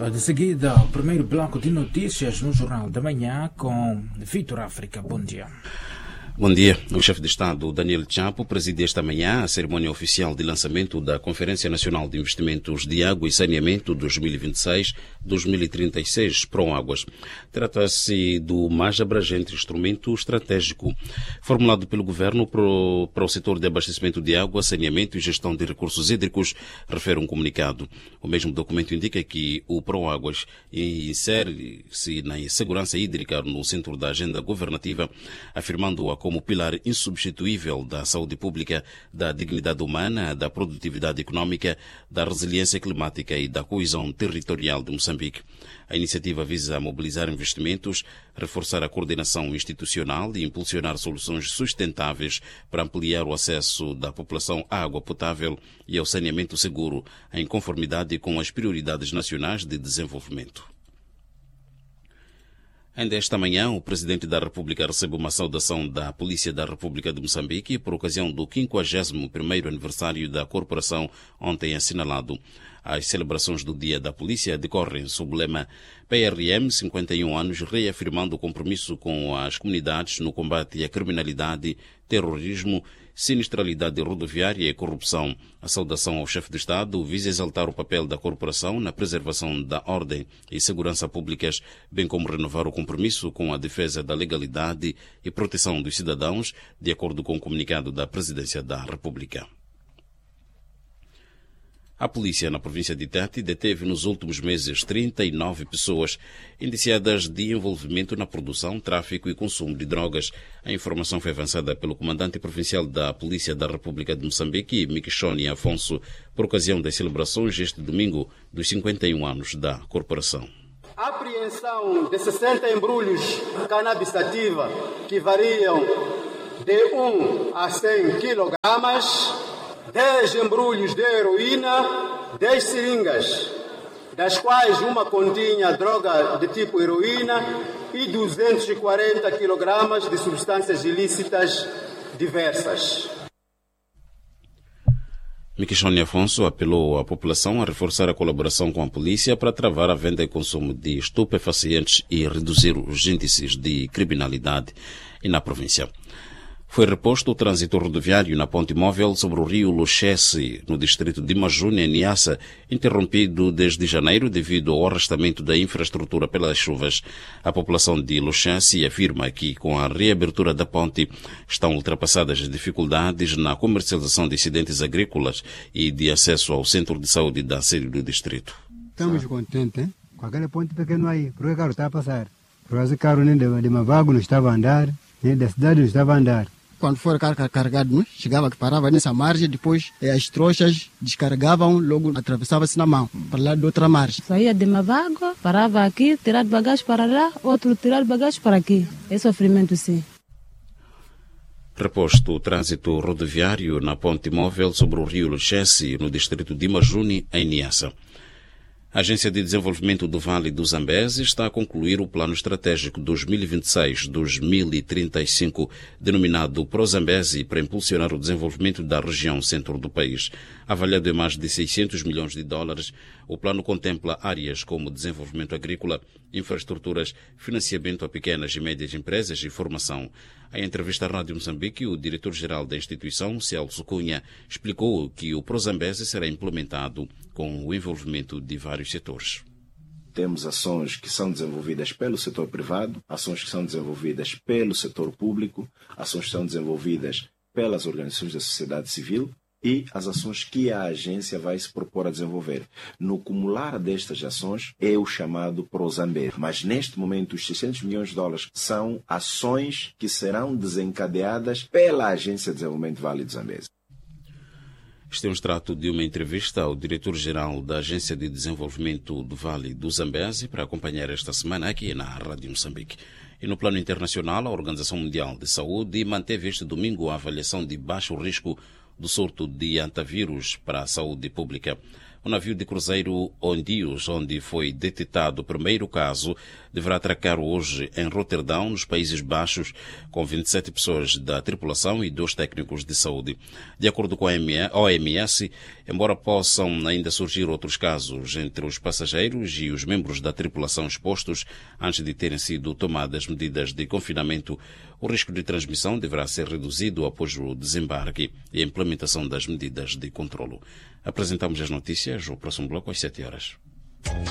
De seguida, o primeiro bloco de notícias no Jornal da Manhã com Vitor África. Bom dia. Bom dia. O chefe de Estado, Daniel Chapo, preside esta manhã a cerimônia oficial de lançamento da Conferência Nacional de Investimentos de Água e Saneamento 2026-2036 Proáguas. Trata-se do mais abrangente instrumento estratégico formulado pelo Governo para o setor de abastecimento de água, saneamento e gestão de recursos hídricos, refere um comunicado. O mesmo documento indica que o Proáguas insere-se na segurança hídrica no centro da agenda governativa, afirmando-a como pilar insubstituível da saúde pública, da dignidade humana, da produtividade econômica, da resiliência climática e da coesão territorial de Moçambique. A iniciativa visa mobilizar investimentos, reforçar a coordenação institucional e impulsionar soluções sustentáveis para ampliar o acesso da população à água potável e ao saneamento seguro, em conformidade com as prioridades nacionais de desenvolvimento. Ainda esta manhã, o Presidente da República recebe uma saudação da Polícia da República de Moçambique por ocasião do 51º aniversário da corporação, ontem assinalado. As celebrações do Dia da Polícia decorrem sob o lema PRM 51 anos, reafirmando o compromisso com as comunidades no combate à criminalidade, terrorismo, sinistralidade rodoviária e corrupção. A saudação ao chefe de Estado visa exaltar o papel da corporação na preservação da ordem e segurança públicas, bem como renovar o compromisso com a defesa da legalidade e proteção dos cidadãos, de acordo com o comunicado da Presidência da República. A polícia na província de Tete deteve nos últimos meses 39 pessoas indiciadas de envolvimento na produção, tráfico e consumo de drogas. A informação foi avançada pelo comandante provincial da Polícia da República de Moçambique, Mikishoni Afonso, por ocasião das celebrações este domingo dos 51 anos da corporação. A apreensão de 60 embrulhos de cannabis sativa que variam de 1 a 100 quilogramas, 10 embrulhos de heroína, 10 seringas, das quais uma continha droga de tipo heroína e 240 quilogramas de substâncias ilícitas diversas. Mikishoni Afonso apelou à população a reforçar a colaboração com a polícia para travar a venda e consumo de estupefacientes e reduzir os índices de criminalidade na província. Foi reposto o trânsito rodoviário na ponte móvel sobre o rio Luchesse, no distrito de Majune, em Niassa, interrompido desde janeiro devido ao arrastamento da infraestrutura pelas chuvas. A população de Luchesse afirma que, com a reabertura da ponte, estão ultrapassadas as dificuldades na comercialização de excedentes agrícolas e de acesso ao centro de saúde da sede do distrito. Estamos contentes com aquele ponte pequeno aí, porque o carro está a passar. Por causa do carro nem de Mavago não estava a andar, nem da cidade não estava a andar. Quando for carregado, chegava que parava nessa margem, depois as trouxas descarregavam, logo atravessava-se na mão, para lá de outra margem. Saía de Mavago, parava aqui, tirar bagagem para lá, outro tirar bagagem para aqui. É sofrimento, sim. Reposto o trânsito rodoviário na ponte móvel sobre o rio Luchesse, no distrito de Majune, em Niassa. A Agência de Desenvolvimento do Vale do Zambeze está a concluir o Plano Estratégico 2026-2035, denominado Pro-Zambeze, para impulsionar o desenvolvimento da região centro do país. Avaliado em mais de 600 milhões de dólares, o plano contempla áreas como desenvolvimento agrícola, infraestruturas, financiamento a pequenas e médias empresas e formação. Em entrevista à Rádio Moçambique, o diretor-geral da instituição, Celso Cunha, explicou que o Pro-Zambeze será implementado com o envolvimento de vários setores. Temos ações que são desenvolvidas pelo setor privado, ações que são desenvolvidas pelo setor público, ações que são desenvolvidas pelas organizações da sociedade civil e as ações que a agência vai se propor a desenvolver. No cumular destas ações é o chamado Pro-Zambeze. Mas neste momento os 600 milhões de dólares são ações que serão desencadeadas pela Agência de Desenvolvimento do Vale do Zambeze. Este é um extrato de uma entrevista ao diretor-geral da Agência de Desenvolvimento do Vale do Zambeze para acompanhar esta semana aqui na Rádio Moçambique. E no plano internacional, a Organização Mundial de Saúde manteve este domingo a avaliação de baixo risco do surto de antavírus para a saúde pública. O navio de cruzeiro Ondios, onde foi detectado o primeiro caso, deverá atracar hoje em Roterdão, nos Países Baixos, com 27 pessoas da tripulação e 2 técnicos de saúde. De acordo com a OMS, Embora possam ainda surgir outros casos entre os passageiros e os membros da tripulação expostos antes de terem sido tomadas medidas de confinamento, o risco de transmissão deverá ser reduzido após o desembarque e a implementação das medidas de controlo. Apresentamos as notícias no próximo bloco às 7 horas.